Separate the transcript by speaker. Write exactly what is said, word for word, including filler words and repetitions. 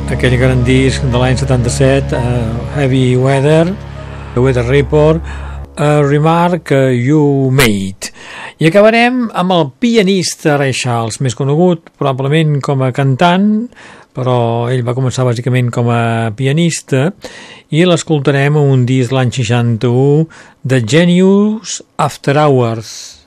Speaker 1: aquell gran disc de l'any setanta-set, uh, Heavy Weather, The Weather Report, A Remark You Made. I acabarem amb el pianista Ray Charles, més conegut probablement com a cantant, però ell va començar bàsicament com a pianista, i l'escoltarem en un disc l'any seixanta-u, The Genius After Hours.